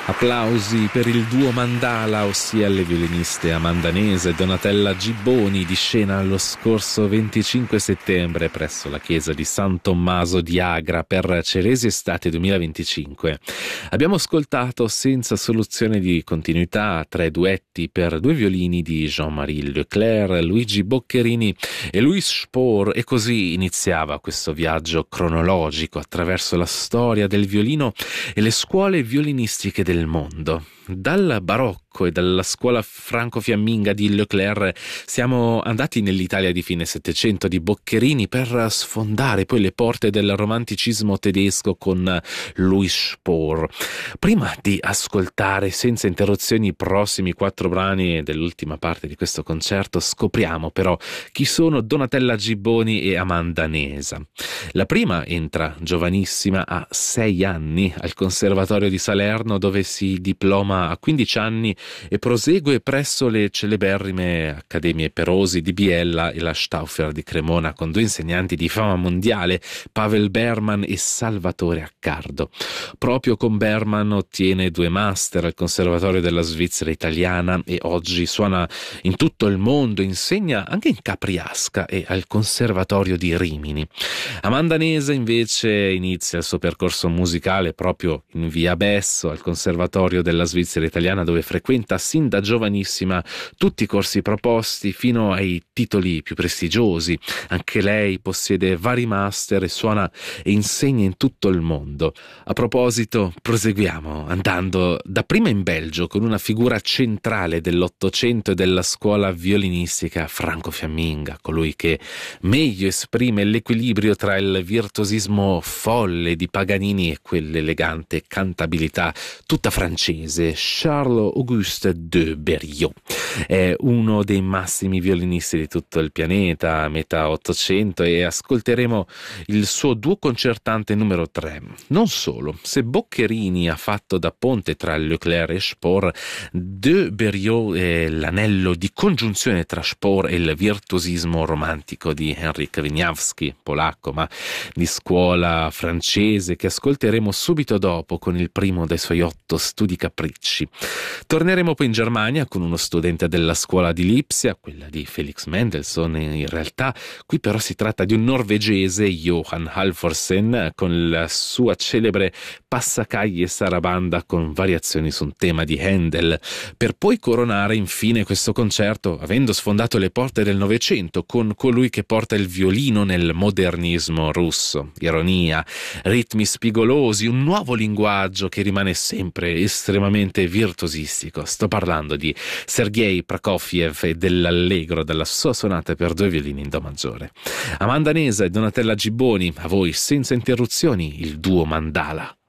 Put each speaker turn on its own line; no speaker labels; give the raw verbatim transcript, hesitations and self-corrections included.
Applausi per il duo Mandala, ossia le violiniste Amanda Nese e Donatella Gibboni, di scena lo scorso venticinque settembre presso la chiesa di San Tommaso di Agra per Ceresi Estate duemilaventicinque. Abbiamo ascoltato senza soluzione di continuità tre duetti per due violini di Jean-Marie Leclerc, Luigi Boccherini e Louis Spohr, e così iniziava questo viaggio cronologico attraverso la storia del violino e le scuole violinistiche del mondo. Dal barocco e dalla scuola franco-fiamminga di Leclerc siamo andati nell'Italia di fine Settecento di Boccherini per sfondare poi le porte del romanticismo tedesco con Louis Spohr. Prima di ascoltare senza interruzioni i prossimi quattro brani dell'ultima parte di questo concerto, scopriamo però chi sono Donatella Gibboni e Amanda Nesa. La prima entra giovanissima, a sei anni, al Conservatorio di Salerno, dove si diploma a quindici anni e prosegue presso le celeberrime Accademie Perosi di Biella e la Stauffer di Cremona, con due insegnanti di fama mondiale, Pavel Berman e Salvatore Accardo. Proprio con Berman ottiene due master al Conservatorio della Svizzera Italiana e oggi suona in tutto il mondo, insegna anche in Capriasca e al Conservatorio di Rimini. Amanda Nesa invece inizia il suo percorso musicale proprio in via Besso al Conservatorio della Svizzera Italiana, dove frequenta sin da giovanissima tutti i corsi proposti fino ai titoli più prestigiosi. Anche lei possiede vari master e suona e insegna in tutto il mondo. A proposito, proseguiamo andando dapprima in Belgio con una figura centrale dell'Ottocento e della scuola violinistica franco-fiamminga, colui che meglio esprime l'equilibrio tra il virtuosismo folle di Paganini e quell'elegante cantabilità tutta francese. Charles-Auguste de Berriot è uno dei massimi violinisti di tutto il pianeta, a metà Ottocento, e ascolteremo il suo duo concertante numero tre. Non solo, se Boccherini ha fatto da ponte tra Leclerc e Spohr, de Berriot è l'anello di congiunzione tra Spohr e il virtuosismo romantico di Henryk Wieniawski, polacco ma di scuola francese, che ascolteremo subito dopo con il primo dei suoi otto studi capricci. Torneremo poi in Germania con uno studente della scuola di Lipsia, quella di Felix Mendelssohn. In realtà qui però si tratta di un norvegese, Johan Halvorsen, con la sua celebre Passacaglie Sarabanda con variazioni su un tema di Handel, per poi coronare infine questo concerto avendo sfondato le porte del Novecento con colui che porta il violino nel modernismo russo. Ironia, ritmi spigolosi, un nuovo linguaggio che rimane sempre estremamente virtuosistico. Sto parlando di Sergei Prokofiev e dell'Allegro della sua sonata per due violini in do maggiore. Amanda Nesa e Donatella Gibboni, a voi senza interruzioni il duo Mandala.